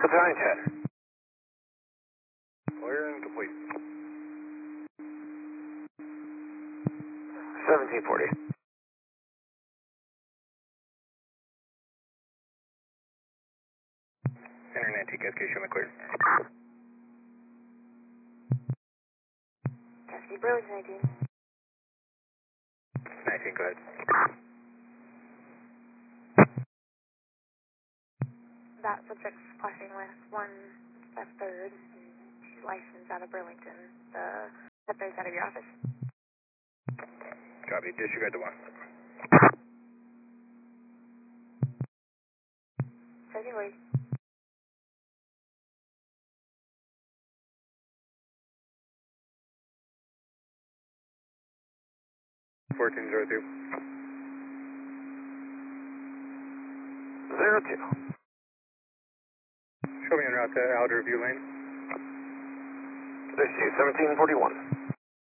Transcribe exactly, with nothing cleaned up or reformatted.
Battalion ten. Clear and complete. seventeen forty. Internet T Cascade, show me clear. Cascade Burlington nineteen. nineteen, go ahead. That subject's flashing with one step third. She's licensed out of Burlington. The step third's out of your office. Copy, disregard the one. seventeen forty. fourteen zero two. Zero two. Show me en route to Alder View Lane. They see seventeen forty-one.